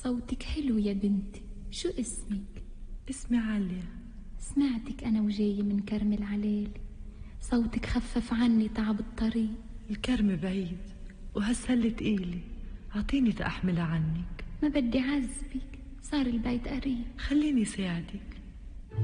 صوتك حلو يا بنتي، شو اسمك؟ اسمي عليا. سمعتك أنا وجاية من كرم العليل، صوتك خفف عني تعب الطريق. الكرم بعيد وهالسلة تقيلة، عطيني تأحملها عنك. ما بدي عذبك، صار البيت قريب. خليني ساعدك.